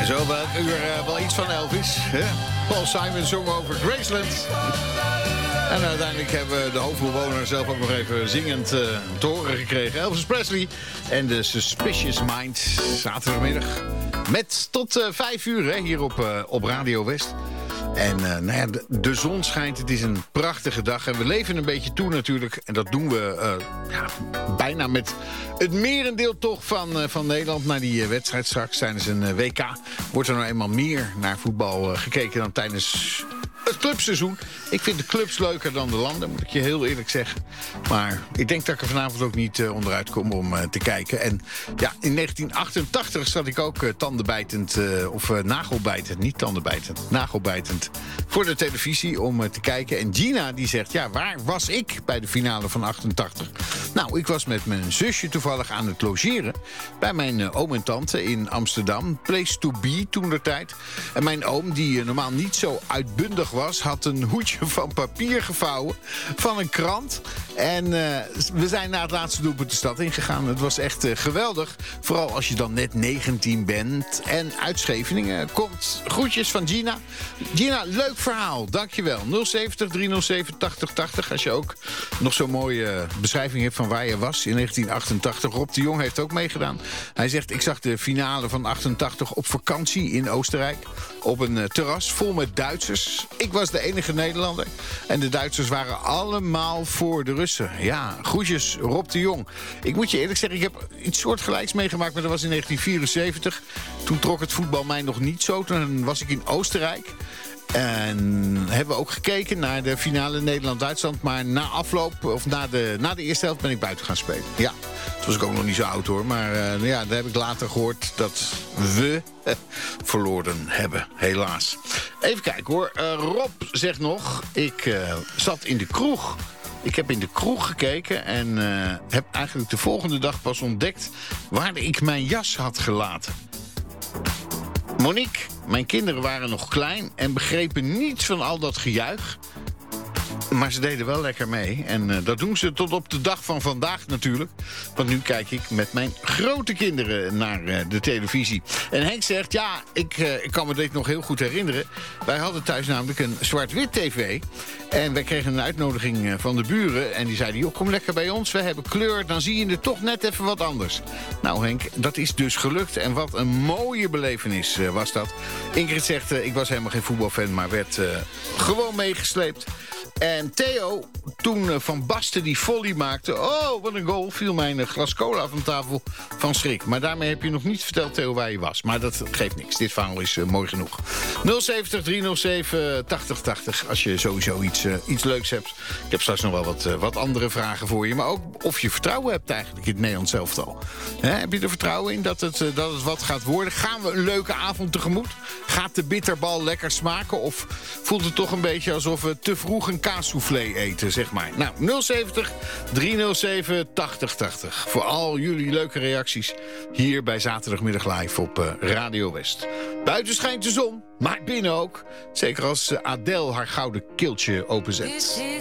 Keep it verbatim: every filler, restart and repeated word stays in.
En zo wel elk uur uh, wel iets van Elvis. Hè? Paul Simon zong over Graceland. En uiteindelijk hebben we de hoofdbewoner zelf ook nog even zingend uh, te horen gekregen. Elvis Presley en de Suspicious Mind. Zaterdagmiddag. Met tot uh, vijf uur hè, hier op, uh, op Radio West. En uh, nou ja, de, de zon schijnt, het is een prachtige dag. En we leven een beetje toe natuurlijk. En dat doen we uh, ja, bijna met het merendeel toch van, uh, van Nederland. Naar die uh, wedstrijd straks tijdens een uh, W K. Wordt er nou eenmaal meer naar voetbal uh, gekeken dan tijdens het clubseizoen. Ik vind de clubs leuker dan de landen, moet ik je heel eerlijk zeggen. Maar ik denk dat ik er vanavond ook niet uh, onderuit kom om uh, te kijken. En ja, in negentien achtentachtig zat ik ook uh, tandenbijtend, uh, of uh, nagelbijtend, niet tandenbijtend, nagelbijtend voor de televisie om uh, te kijken. En Gina die zegt, ja, waar was ik bij de finale van achtentachtig? Nou, ik was met mijn zusje toevallig aan het logeren bij mijn uh, oom en tante in Amsterdam. Place to be toentertijd. En mijn oom, die uh, normaal niet zo uitbundig was, had een hoedje van papier gevouwen van een krant. En uh, we zijn na het laatste doelpunt de stad ingegaan. Het was echt uh, geweldig. Vooral als je dan net negentien bent. En uit Scheveningen komt groetjes van Gina. Gina, leuk verhaal. Dankjewel. nul zeventig driehonderdzeven tachtig tachtig. Als je ook nog zo'n mooie uh, beschrijving hebt van waar je was in negentien achtentachtig. Rob de Jong heeft ook meegedaan. Hij zegt, ik zag de finale van achtentachtig op vakantie in Oostenrijk. Op een uh, terras vol met Duitsers. Ik was de enige Nederlander. En de Duitsers waren allemaal voor de Russen. Ja, groetjes Rob de Jong. Ik moet je eerlijk zeggen, ik heb iets soortgelijks meegemaakt, maar dat was in negentien vierenzeventig. Toen trok het voetbal mij nog niet zo. Toen was ik in Oostenrijk. En hebben we ook gekeken naar de finale Nederland-Duitsland. Maar na afloop, of na de, na de eerste helft ben ik buiten gaan spelen. Ja, toen was ik ook nog niet zo oud hoor. Maar uh, ja, daar heb ik later gehoord dat we uh, verloren hebben, helaas. Even kijken hoor. Uh, Rob zegt nog, ik uh, zat in de kroeg. Ik heb in de kroeg gekeken en uh, heb eigenlijk de volgende dag pas ontdekt waar ik mijn jas had gelaten. Monique, mijn kinderen waren nog klein en begrepen niets van al dat gejuich. Maar ze deden wel lekker mee. En uh, dat doen ze tot op de dag van vandaag natuurlijk. Want nu kijk ik met mijn grote kinderen naar uh, de televisie. En Henk zegt, ja, ik, uh, ik kan me dit nog heel goed herinneren. Wij hadden thuis namelijk een zwart-wit tv. En wij kregen een uitnodiging uh, van de buren. En die zeiden, joh, kom lekker bij ons. We hebben kleur, dan zie je het toch net even wat anders. Nou Henk, dat is dus gelukt. En wat een mooie belevenis uh, was dat. Ingrid zegt, uh, ik was helemaal geen voetbalfan, maar werd uh, gewoon meegesleept. En Theo, toen Van Basten die volley maakte, oh, wat een goal, viel mijn glas cola van tafel van schrik. Maar daarmee heb je nog niet verteld, Theo, waar je was. Maar dat geeft niks. Dit verhaal is uh, mooi genoeg. nul zeventig driehonderdzeven tachtig tachtig, als je sowieso iets, uh, iets leuks hebt. Ik heb straks nog wel wat, uh, wat andere vragen voor je. Maar ook of je vertrouwen hebt eigenlijk in het Nederlands elftal. Hè, heb je er vertrouwen in dat het, uh, dat het wat gaat worden? Gaan we een leuke avond tegemoet? Gaat de bitterbal lekker smaken? Of voelt het toch een beetje alsof we te vroeg een kaassoufflé eten, zeg maar. Nou, nul zeventig driehonderdzeven tachtig tachtig. Voor al jullie leuke reacties hier bij Zaterdagmiddag Live op uh, Radio West. Buiten schijnt de zon, maar binnen ook. Zeker als uh, Adele haar gouden keeltje openzet.